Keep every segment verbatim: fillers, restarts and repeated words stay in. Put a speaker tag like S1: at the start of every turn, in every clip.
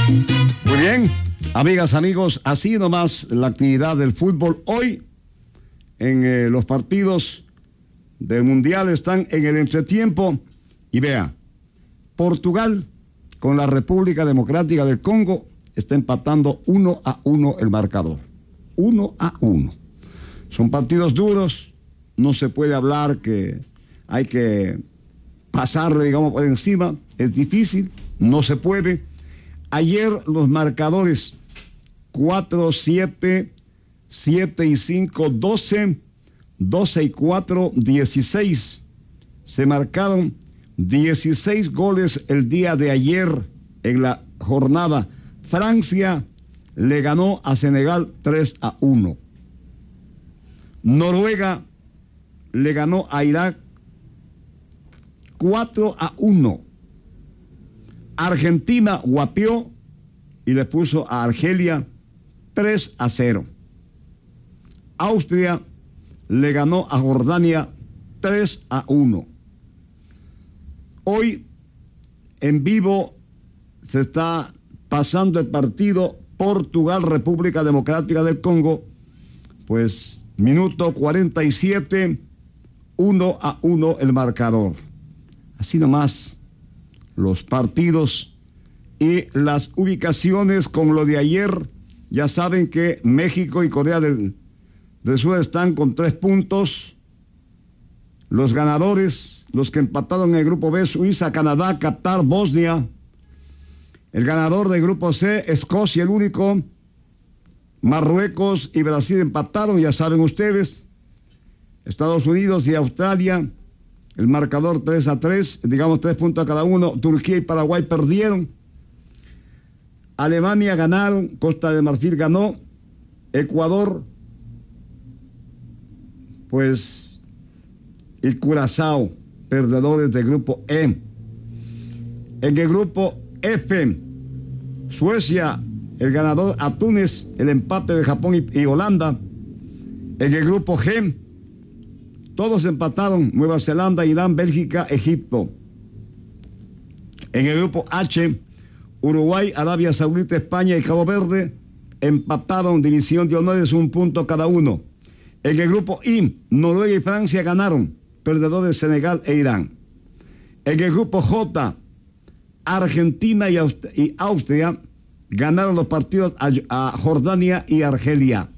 S1: Muy bien, amigas, amigos, así nomás la actividad del fútbol. Hoy en eh, los partidos del Mundial están en el entretiempo y vea, Portugal con la República Democrática del Congo está empatando uno a uno el marcador. Uno a uno. Son partidos duros, no se puede hablar que hay que pasarle, digamos, por encima, es difícil, no se puede. Ayer los marcadores cuatro, siete, siete y cinco, doce, doce y cuatro, dieciséis. Se marcaron dieciséis goles el día de ayer en la jornada. Francia le ganó a Senegal tres a uno. Noruega le ganó a Irak cuatro a uno. Argentina guapió y le puso a Argelia tres a cero. Austria le ganó a Jordania tres a uno. Hoy en vivo se está pasando el partido Portugal-República Democrática del Congo, pues minuto cuarenta y siete, uno a uno el marcador. Así nomás los partidos y las ubicaciones con lo de ayer. Ya saben que México y Corea del, del Sur están con tres puntos. Los ganadores, los que empataron en el grupo B, Suiza, Canadá, Qatar, Bosnia. El ganador del grupo C, Escocia, el único. Marruecos y Brasil empataron, ya saben ustedes. Estados Unidos y Australia, el marcador tres a tres, digamos tres puntos a cada uno. Turquía y Paraguay perdieron. Alemania ganaron, Costa de Marfil ganó. Ecuador, pues, y Curazao, perdedores del grupo E. En el grupo F, Suecia, el ganador a Túnez, el empate de Japón y, y Holanda. En el grupo G, todos empataron, Nueva Zelanda, Irán, Bélgica, Egipto. En el grupo H, Uruguay, Arabia Saudita, España y Cabo Verde empataron, división de honores, un punto cada uno. En el grupo I, Noruega y Francia ganaron, perdedores Senegal e Irán. En el grupo J, Argentina y, Aust- y Austria ganaron los partidos a, a Jordania y Argelia.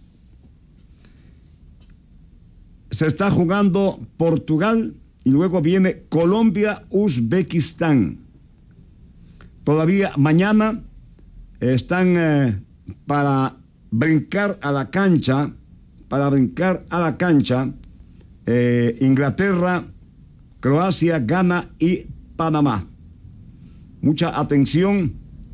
S1: Se está jugando Portugal y luego viene Colombia, Uzbekistán. Todavía mañana están eh, para brincar a la cancha, para brincar a la cancha, eh, Inglaterra, Croacia, Ghana y Panamá. Mucha atención.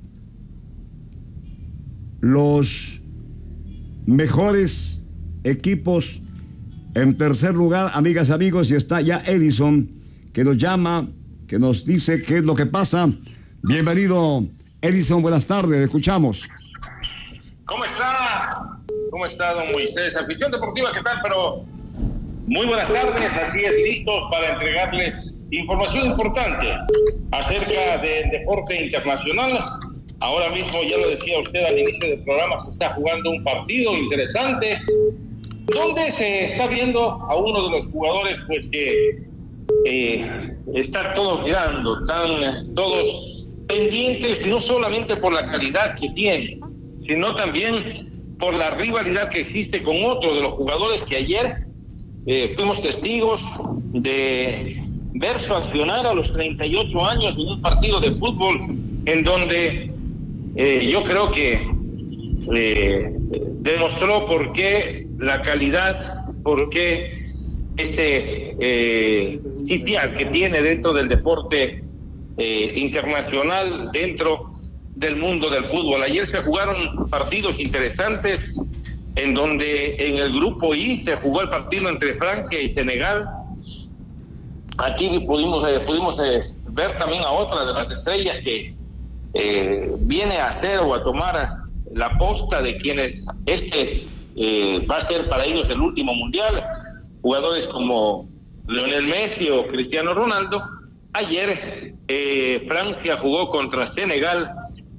S1: Los mejores equipos en tercer lugar, amigas y amigos, y está ya Edison, que nos llama, que nos dice qué es lo que pasa. Bienvenido, Edison, buenas tardes, escuchamos.
S2: ¿Cómo está? ¿Cómo está, don Moisés? Afición deportiva, ¿qué tal? Pero muy buenas tardes, así es, listos para entregarles información importante acerca del deporte internacional. Ahora mismo, ya lo decía usted al inicio del programa, se está jugando un partido interesante donde se está viendo a uno de los jugadores pues que eh, están todos mirando, están todos pendientes, no solamente por la calidad que tiene, sino también por la rivalidad que existe con otro de los jugadores que ayer eh, fuimos testigos de ver sancionar a los treinta y ocho años en un partido de fútbol en donde eh, yo creo que eh, demostró por qué la calidad, por qué este eh, sitial que tiene dentro del deporte eh, internacional, dentro del mundo del fútbol. Ayer se jugaron partidos interesantes en donde en el grupo I se jugó el partido entre Francia y Senegal. Aquí pudimos, eh, pudimos eh, ver también a otra de las estrellas que eh, viene a hacer o a tomar la posta de quienes este eh, va a ser para ellos el último mundial. Jugadores como Lionel Messi o Cristiano Ronaldo. Ayer eh, Francia jugó contra Senegal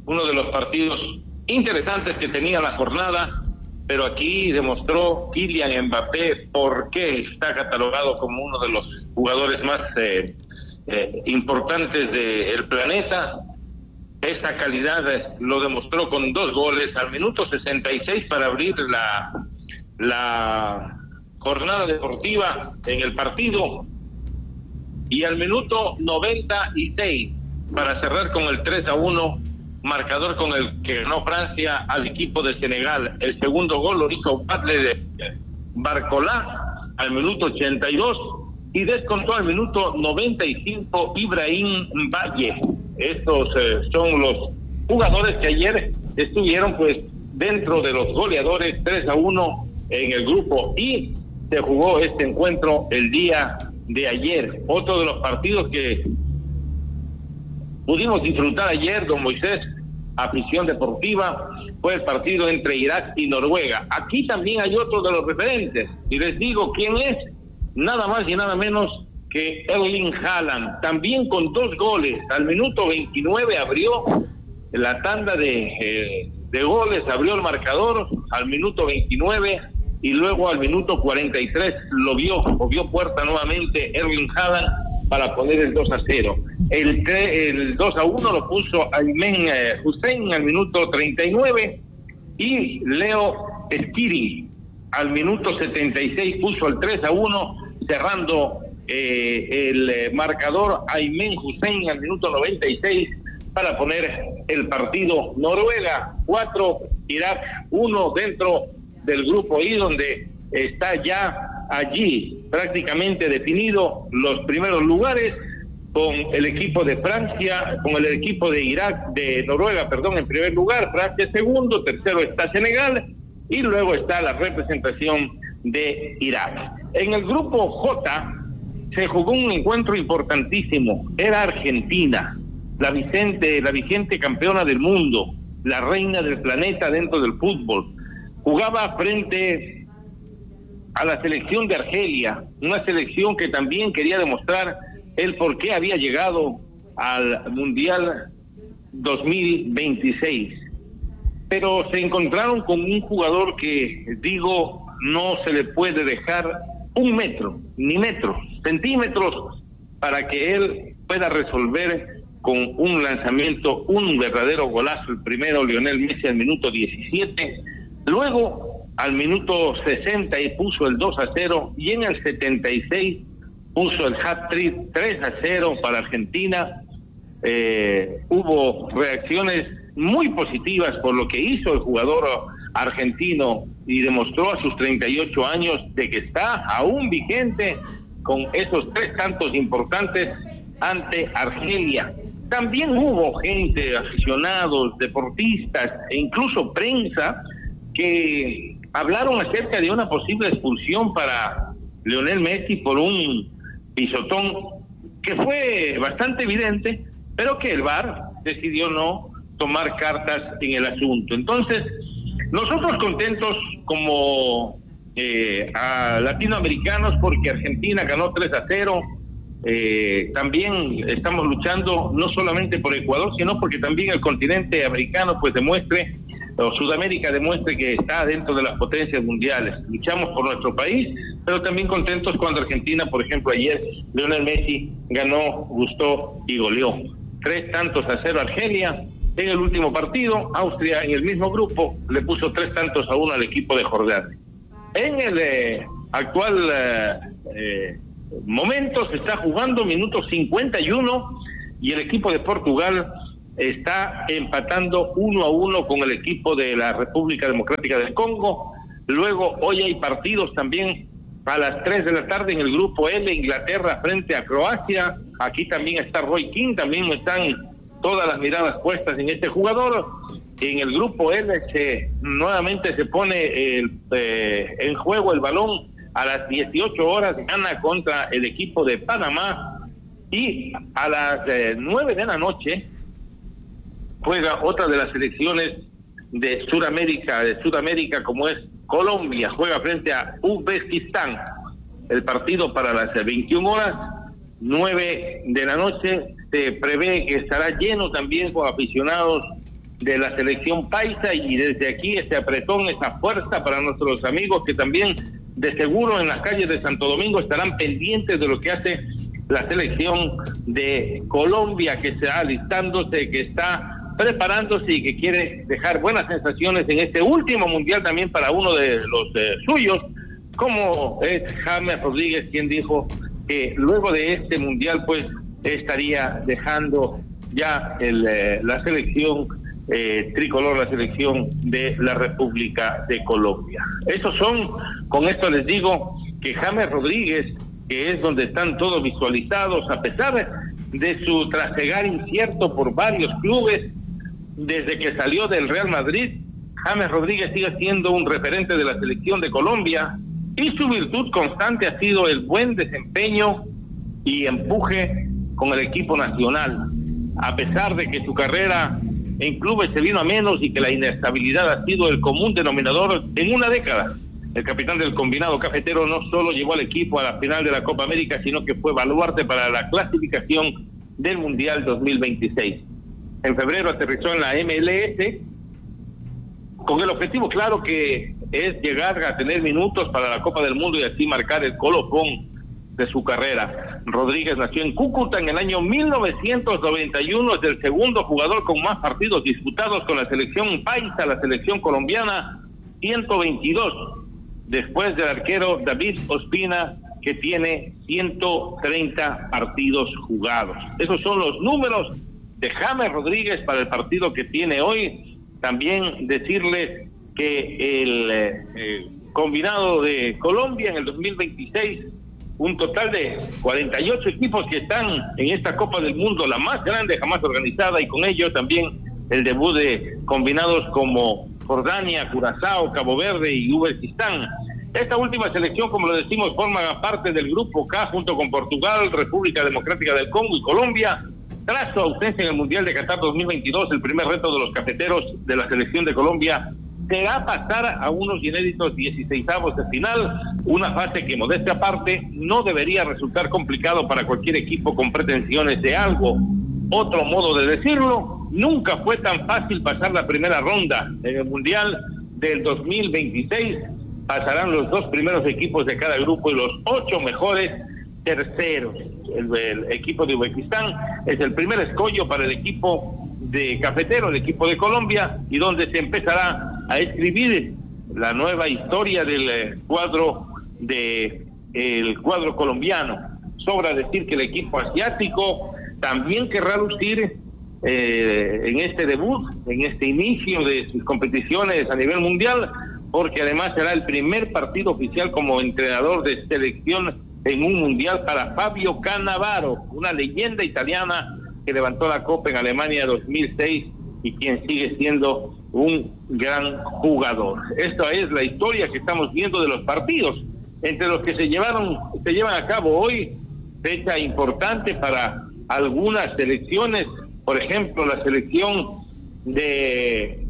S2: uno de los partidos interesantes que tenía la jornada, pero aquí demostró Kylian Mbappé por qué está catalogado como uno de los jugadores más eh, eh, importantes del planeta. Esta calidad eh, lo demostró con dos goles al minuto sesenta y seis para abrir la, la jornada deportiva en el partido, y al minuto noventa y seis para cerrar con el tres a uno, marcador con el que ganó Francia al equipo de Senegal. El segundo gol lo hizo Batle de Barcolá al minuto ochenta y dos y descontó al minuto noventa y cinco Ibrahim Valle. Estos eh, son los jugadores que ayer estuvieron pues dentro de los goleadores. Tres a uno en el grupo y se jugó este encuentro el día de ayer. Otro de los partidos que pudimos disfrutar ayer, don Moisés, afición deportiva, fue el partido entre Irak y Noruega. Aquí también hay otro de los referentes, y les digo quién es, nada más y nada menos que Erling Haaland, también con dos goles. Al minuto veintinueve abrió la tanda de, eh, de goles, abrió el marcador al minuto veintinueve, y luego al minuto cuarenta y tres lo vio, o vio puerta nuevamente Erling Haaland para poner el dos a cero. El, el dos a uno lo puso Aymen eh, Hussein al minuto treinta y nueve, y Leo Skiri al minuto setenta y seis puso el tres a uno, cerrando eh, el eh, marcador Aymen Hussein al minuto noventa y seis para poner el partido. Noruega cuatro, Irak uno, dentro del grupo I, donde está ya allí prácticamente definido los primeros lugares, con el equipo de Francia, con el equipo de Irak, de Noruega, perdón, en primer lugar, Francia segundo, tercero está Senegal, y luego está la representación de Irak. En el grupo J se jugó un encuentro importantísimo. Era Argentina, la vigente, la vigente campeona del mundo, la reina del planeta dentro del fútbol. Jugaba frente a la selección de Argelia, una selección que también quería demostrar el por qué había llegado al Mundial dos mil veintiséis. Pero se encontraron con un jugador que, digo, no se le puede dejar un metro, ni metros, centímetros, para que él pueda resolver con un lanzamiento un verdadero golazo. El primero, Lionel Messi, al minuto diecisiete. Luego, al minuto sesenta, y puso el dos a cero, y en el setenta y seis puso el hat-trick tres a cero para Argentina. Eh, hubo reacciones muy positivas por lo que hizo el jugador argentino, y demostró a sus treinta y ocho años de que está aún vigente con esos tres tantos importantes ante Argelia. También hubo gente, aficionados, deportistas e incluso prensa que hablaron acerca de una posible expulsión para Lionel Messi por un pisotón que fue bastante evidente, pero que el V A R decidió no tomar cartas en el asunto. Entonces, nosotros contentos como eh, a latinoamericanos porque Argentina ganó tres a cero. Eh, también estamos luchando no solamente por Ecuador, sino porque también el continente americano pues demuestre, o Sudamérica demuestre que está dentro de las potencias mundiales. Luchamos por nuestro país, pero también contentos cuando Argentina, por ejemplo, ayer Lionel Messi ganó, gustó y goleó. Tres tantos a cero a Argelia. En el último partido, Austria, en el mismo grupo, le puso tres tantos a uno al equipo de Jordania. En el eh, actual eh, eh, momento se está jugando minuto cincuenta y uno, y el equipo de Portugal está empatando uno a uno con el equipo de la República Democrática del Congo. Luego, hoy hay partidos también a las tres de la tarde en el grupo L, Inglaterra frente a Croacia. Aquí también está Roy Keane, también están todas las miradas puestas en este jugador. En el grupo L se, nuevamente se pone el, eh, en juego el balón a las dieciocho horas, gana contra el equipo de Panamá, y a las eh, nueve de la noche juega otra de las selecciones de Sudamérica, de Sudamérica como es Colombia, juega frente a Uzbekistán. El partido para las veintiuna horas, nueve de la noche, se prevé que estará lleno también con aficionados de la selección paisa, y desde aquí este apretón, esa fuerza para nuestros amigos que también de seguro en las calles de Santo Domingo estarán pendientes de lo que hace la selección de Colombia, que está alistándose, que está preparándose y que quiere dejar buenas sensaciones en este último mundial también para uno de los eh, suyos, como es James Rodríguez, quien dijo que luego de este mundial pues estaría dejando ya el, eh, la selección eh, tricolor, la selección de la República de Colombia. Esos son, con esto les digo que James Rodríguez, que es donde están todos visualizados, a pesar de su trasegar incierto por varios clubes, desde que salió del Real Madrid, James Rodríguez sigue siendo un referente de la selección de Colombia, y su virtud constante ha sido el buen desempeño y empuje con el equipo nacional, a pesar de que su carrera en clubes se vino a menos y que la inestabilidad ha sido el común denominador en una década. El capitán del combinado cafetero no solo llevó al equipo a la final de la Copa América, sino que fue baluarte para la clasificación del Mundial dos mil veintiséis. En febrero aterrizó en la M L S con el objetivo claro que es llegar a tener minutos para la Copa del Mundo y así marcar el colofón de su carrera. Rodríguez nació en Cúcuta en el año mil novecientos noventa y uno, es el segundo jugador con más partidos disputados con la selección paisa, la selección colombiana, ciento veintidós, después del arquero David Ospina, que tiene ciento treinta partidos jugados. Esos son los números de James Rodríguez para el partido que tiene hoy. También decirles que el eh, combinado de Colombia en el dos mil veintiséis, un total de cuarenta y ocho equipos que están en esta Copa del Mundo, la más grande jamás organizada, y con ello también el debut de combinados como Jordania, Curazao, Cabo Verde y Uzbekistán. Esta última selección, como lo decimos, forma parte del Grupo K junto con Portugal, República Democrática del Congo y Colombia. Tras su ausencia en el Mundial de Qatar dos mil veintidós, el primer reto de los cafeteros de la selección de Colombia será pasar a unos inéditos dieciseisavos de final, una fase que, modestia aparte, no debería resultar complicado para cualquier equipo con pretensiones de algo. Otro modo de decirlo, nunca fue tan fácil pasar la primera ronda. En el Mundial del dos mil veintiséis pasarán los dos primeros equipos de cada grupo y los ocho mejores terceros. El, el equipo de Uzbekistán es el primer escollo para el equipo de cafetero, el equipo de Colombia, y donde se empezará a escribir la nueva historia del eh, cuadro de el cuadro colombiano. Sobra decir que el equipo asiático también querrá lucir eh, en este debut, en este inicio de sus competiciones a nivel mundial, porque además será el primer partido oficial como entrenador de selección en un mundial para Fabio Cannavaro, una leyenda italiana que levantó la Copa en Alemania dos mil seis y quien sigue siendo un gran jugador. Esta es la historia que estamos viendo de los partidos, entre los que se llevaron, se llevan a cabo hoy, fecha importante para algunas selecciones, por ejemplo la selección de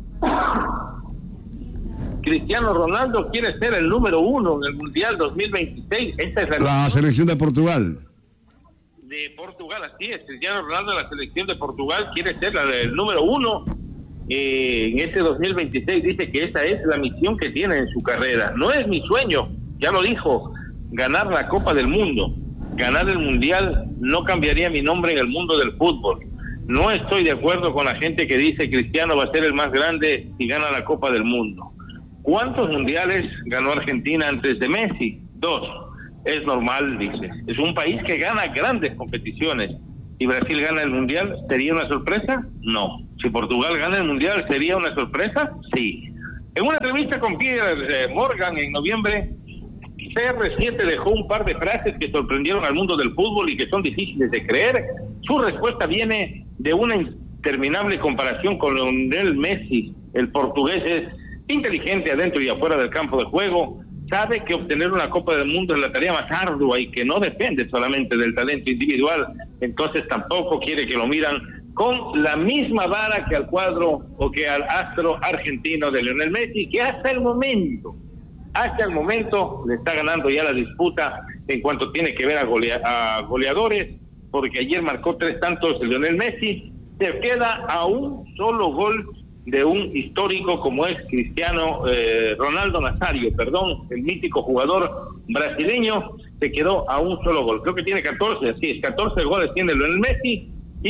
S2: Cristiano Ronaldo quiere ser el número uno en el Mundial dos mil veintiséis. Esta es la,
S1: la selección de Portugal.
S2: De Portugal, así es. Cristiano Ronaldo de la selección de Portugal quiere ser la del número uno eh, en este dos mil veintiséis. Dice que esa es la misión que tiene en su carrera. No es mi sueño, ya lo dijo, ganar la Copa del Mundo, ganar el Mundial no cambiaría mi nombre en el mundo del fútbol. No estoy de acuerdo con la gente que dice Cristiano va a ser el más grande si gana la Copa del Mundo. ¿Cuántos mundiales ganó Argentina antes de Messi? Dos. Es normal, dice. Es un país que gana grandes competiciones. ¿Y Brasil gana el mundial? ¿Sería una sorpresa? No. Si Portugal gana el mundial, ¿sería una sorpresa? Sí. En una entrevista con Pierre Morgan en noviembre, C R siete dejó un par de frases que sorprendieron al mundo del fútbol y que son difíciles de creer. Su respuesta viene de una interminable comparación con Lionel Messi. El portugués es inteligente adentro y afuera del campo de juego, sabe que obtener una Copa del Mundo es la tarea más ardua y que no depende solamente del talento individual, entonces tampoco quiere que lo miran con la misma vara que al cuadro o que al astro argentino de Lionel Messi, que hasta el momento, hasta el momento le está ganando ya la disputa en cuanto tiene que ver a, golea, a goleadores, porque ayer marcó tres tantos Lionel Messi, se queda a un solo gol de un histórico como es Cristiano eh, Ronaldo Nazario, perdón, el mítico jugador brasileño, se quedó a un solo gol. Creo que tiene catorce, así es, catorce goles tiene Lionel Messi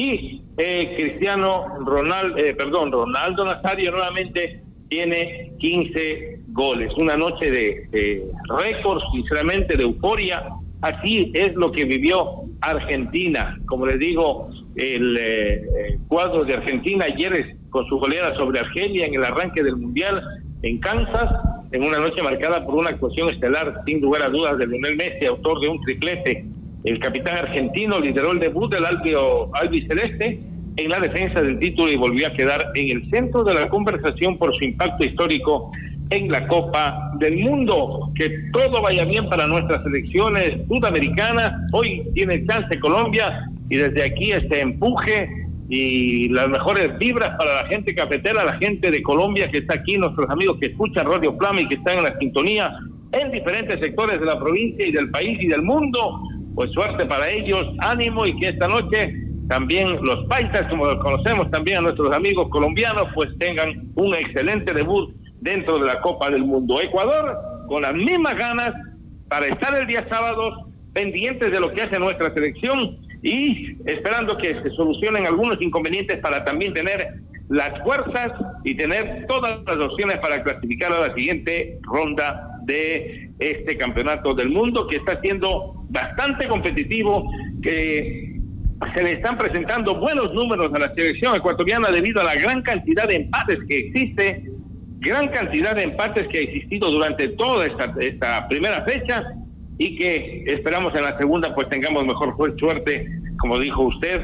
S2: y eh, Cristiano Ronaldo, eh, perdón, Ronaldo Nazario nuevamente tiene quince goles. Una noche de, de récords, sinceramente, de euforia. Así es lo que vivió Argentina. Como les digo, el eh, cuadro de Argentina ayer con su goleada sobre Argelia en el arranque del Mundial en Kansas, en una noche marcada por una actuación estelar, sin lugar a dudas, de Lionel Messi, autor de un triplete. El capitán argentino lideró el debut del albio, albiceleste en la defensa del título y volvió a quedar en el centro de la conversación por su impacto histórico en la Copa del Mundo. Que todo vaya bien para nuestras selecciones sudamericanas. Hoy tiene chance Colombia y desde aquí este empuje y las mejores vibras para la gente cafetera, la gente de Colombia que está aquí, nuestros amigos que escuchan Radio Flama y que están en la sintonía en diferentes sectores de la provincia y del país y del mundo. Pues suerte para ellos, ánimo, y que esta noche también los paisas, como los conocemos también a nuestros amigos colombianos, pues tengan un excelente debut dentro de la Copa del Mundo. Ecuador con las mismas ganas para estar el día sábado pendientes de lo que hace nuestra selección y esperando que se solucionen algunos inconvenientes para también tener las fuerzas y tener todas las opciones para clasificar a la siguiente ronda de este campeonato del mundo, que está siendo bastante competitivo, que se le están presentando buenos números a la selección ecuatoriana debido a la gran cantidad de empates que existe, gran cantidad de empates que ha existido durante toda esta, esta primera fecha, y que esperamos en la segunda pues tengamos mejor suerte. Como dijo usted,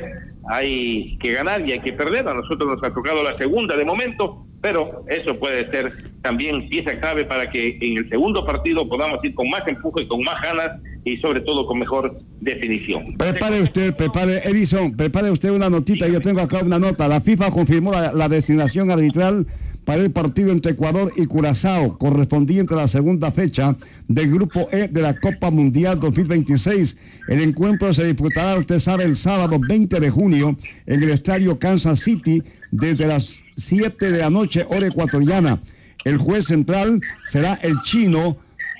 S2: hay que ganar y hay que perder. A nosotros nos ha tocado la segunda de momento, pero eso puede ser también pieza clave para que en el segundo partido podamos ir con más empuje, con más ganas y sobre todo con mejor definición.
S1: Prepare usted, prepare, Edison, prepare usted una notita. Yo tengo acá una nota. La FIFA confirmó la, la designación arbitral para el partido entre Ecuador y Curazao, correspondiente a la segunda fecha del Grupo E de la Copa Mundial dos mil veintiséis. El encuentro se disputará, usted sabe, el sábado veinte de junio en el estadio Kansas City desde las siete de la noche, hora ecuatoriana. El juez central será el chino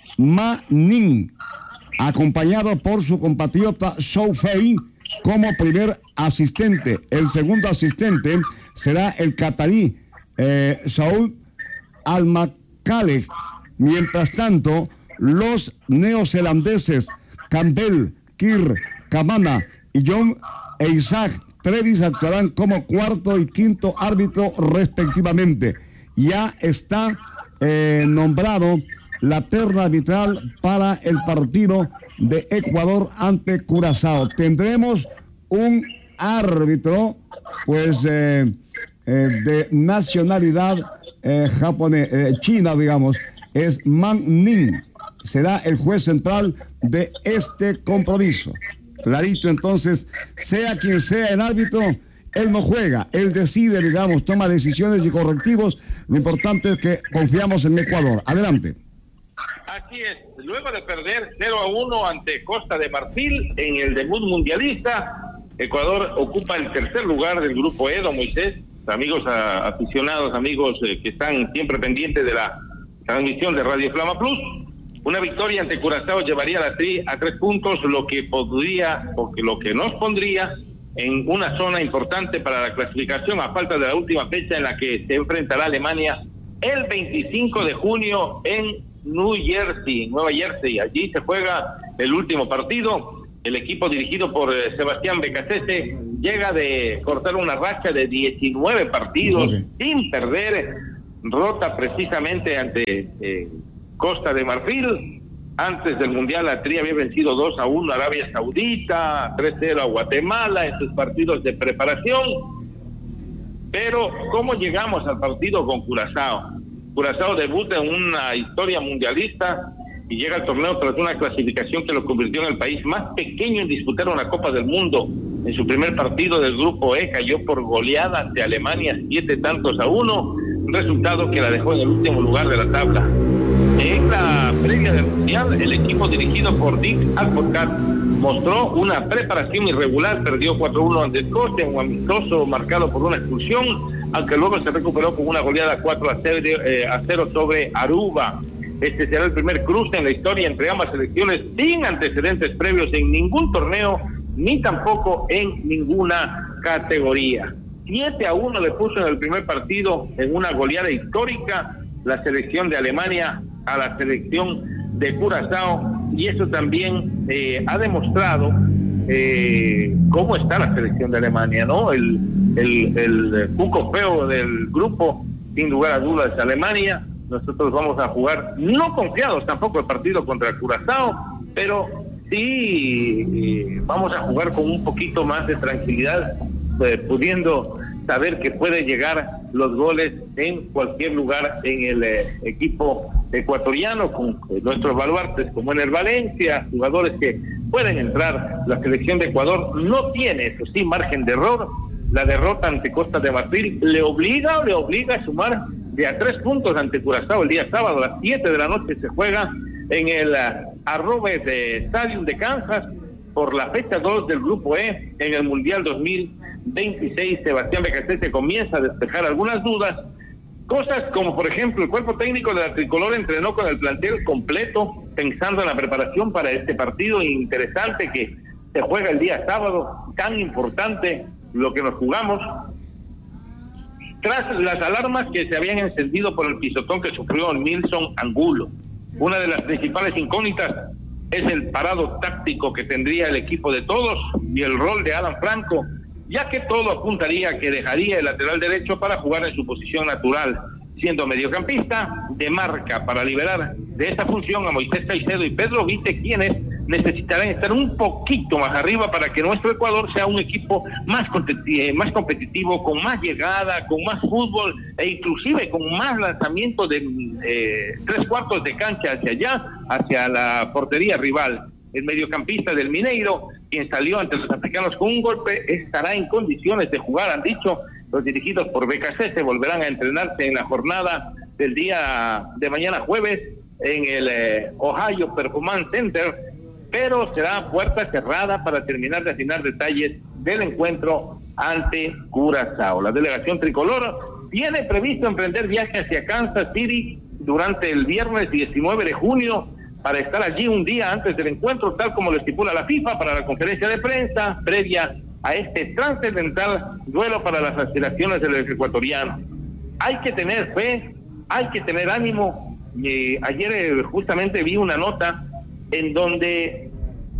S1: Ma Ning, acompañado por su compatriota Zhou Fei como primer asistente. El segundo asistente será el catarí Eh, Saúl Al-Makale. Mientras tanto, los neozelandeses Campbell, Kir, Kamana y John e Isaac Trevis actuarán como cuarto y quinto árbitro respectivamente. Ya está eh, nombrado la terna arbitral para el partido de Ecuador ante Curazao. Tendremos un árbitro pues eh, Eh, de nacionalidad eh, japonés, eh, china, digamos, es Man Ning. Será el juez central de este compromiso. Clarito, entonces, sea quien sea el árbitro, él no juega, él decide, digamos, toma decisiones y correctivos. Lo importante es que confiamos en Ecuador. Adelante.
S2: Así es, luego de perder cero a uno ante Costa de Marfil en el debut mundialista, Ecuador ocupa el tercer lugar del Grupo E, don Moisés. Amigos a, aficionados, amigos eh, que están siempre pendientes de la transmisión de Radio Flama Plus, una victoria ante Curazao llevaría a la tri a tres puntos, lo que podría, porque lo que nos pondría en una zona importante para la clasificación a falta de la última fecha en la que se enfrentará Alemania el veinticinco de junio en New Jersey, Nueva Jersey. Allí se juega el último partido. El equipo dirigido por eh, Sebastián Becasese llega de cortar una racha de diecinueve partidos okay. sin perder, rota precisamente ante eh, Costa de Marfil. Antes del Mundial la Tri había vencido dos a uno a Arabia Saudita, tres cero a Guatemala en sus partidos de preparación. Pero ¿cómo llegamos al partido con Curazao? Curazao debuta en una historia mundialista y llega al torneo tras una clasificación que lo convirtió en el país más pequeño en disputar una Copa del Mundo. En su primer partido del Grupo E cayó por goleada ante Alemania siete tantos a uno, un resultado que la dejó en el último lugar de la tabla. En la previa del Mundial, el equipo dirigido por Dick Advocat mostró una preparación irregular, perdió cuatro uno ante Escocia, un amistoso marcado por una expulsión, aunque luego se recuperó con una goleada cuatro a cero sobre Aruba. Este será el primer cruce en la historia entre ambas selecciones sin antecedentes previos en ningún torneo, ni tampoco en ninguna categoría. siete a uno le puso en el primer partido en una goleada histórica la selección de Alemania a la selección de Curazao, y eso también eh, ha demostrado eh, cómo está la selección de Alemania, ¿no? El, el, el cuco feo del grupo, sin lugar a dudas, es Alemania. Nosotros vamos a jugar, no confiados tampoco el partido contra Curazao, pero sí eh, vamos a jugar con un poquito más de tranquilidad, eh, pudiendo saber que pueden llegar los goles en cualquier lugar en el eh, equipo ecuatoriano, con eh, nuestros baluartes como en el Valencia, jugadores que pueden entrar. La selección de Ecuador no tiene, eso sí, margen de error. La derrota ante Costa de Marfil le obliga o le obliga a sumar de a tres puntos ante Curazao el día sábado a las siete de la noche. Se juega en el uh, Arrowhead de Stadium de Kansas por la fecha dos del Grupo E en el Mundial dos mil veintiséis. Sebastián Becasese comienza a despejar algunas dudas, cosas como por ejemplo el cuerpo técnico de la tricolor entrenó con el plantel completo pensando en la preparación para este partido interesante que se juega el día sábado, tan importante lo que nos jugamos, tras las alarmas que se habían encendido por el pisotón que sufrió Nilson Angulo. Una de las principales incógnitas es el parado táctico que tendría el equipo de todos y el rol de Alan Franco, ya que todo apuntaría a que dejaría el lateral derecho para jugar en su posición natural, siendo mediocampista de marca, para liberar de esa función a Moisés Caicedo y Pedro Vite, quienes necesitarán estar un poquito más arriba para que nuestro Ecuador sea un equipo más competitivo, más competitivo, con más llegada, con más fútbol e inclusive con más lanzamiento de eh, tres cuartos de cancha hacia allá, hacia la portería rival. El mediocampista del Mineiro, quien salió ante los africanos con un golpe, estará en condiciones de jugar, han dicho los dirigidos por B K C. Se volverán a entrenarse en la jornada del día de mañana jueves en el eh, Ohio Performance Center, pero será a puerta cerrada para terminar de afinar detalles del encuentro ante Curazao. La delegación tricolor tiene previsto emprender viaje hacia Kansas City durante el viernes diecinueve de junio para estar allí un día antes del encuentro, tal como lo estipula la FIFA, para la conferencia de prensa previa a este trascendental duelo para las aspiraciones del ecuatoriano. Hay que tener fe, hay que tener ánimo. Eh, ayer eh, justamente vi una nota en donde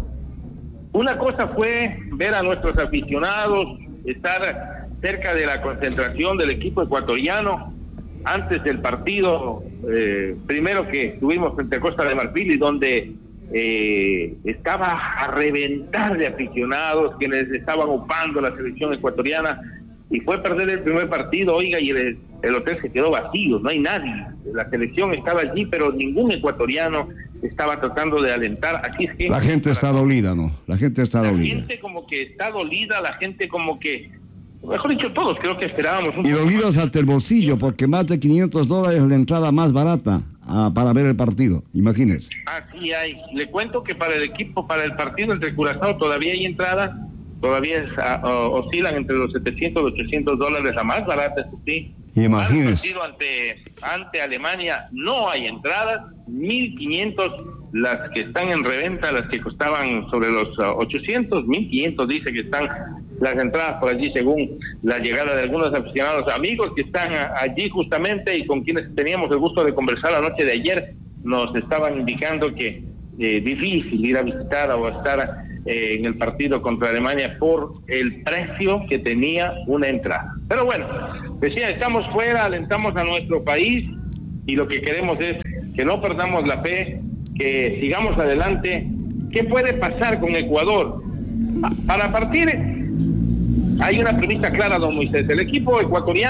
S2: una cosa fue ver a nuestros aficionados, estar cerca de la concentración del equipo ecuatoriano antes del partido eh, primero que tuvimos frente a Costa de Marfil, y donde eh, estaba a reventar de aficionados quienes estaban upando la selección ecuatoriana, y fue perder el primer partido, oiga, y el, el hotel se quedó vacío, no hay nadie. La selección estaba allí, pero ningún ecuatoriano estaba tratando de alentar. Así es que
S1: la gente está dolida, ¿no? La gente está
S2: la
S1: dolida.
S2: La gente como que está dolida, la gente como que, mejor dicho, todos creo que esperábamos un
S1: y dolidos hasta el bolsillo, porque más de quinientos dólares la entrada más barata ah, para ver el partido, imagínense.
S2: Así hay. Le cuento que para el equipo, para el partido entre Curazao todavía hay entradas, todavía es, uh, oscilan entre los setecientos y ochocientos dólares, la más barata, eso sí.
S1: Imagínense.
S2: El partido ante, ante Alemania no hay entradas, mil quinientos las que están en reventa, las que costaban sobre los uh, ochocientos, mil quinientos dice que están las entradas por allí, según la llegada de algunos aficionados amigos que están a, allí justamente, y con quienes teníamos el gusto de conversar la noche de ayer. Nos estaban indicando que eh, difícil ir a visitar o estar eh, en el partido contra Alemania por el precio que tenía una entrada. Pero bueno, decía, estamos fuera, alentamos a nuestro país, y lo que queremos es que no perdamos la fe, que sigamos adelante. ¿Qué puede pasar con Ecuador? Para partir, hay una premisa clara, don Moisés. El equipo ecuatoriano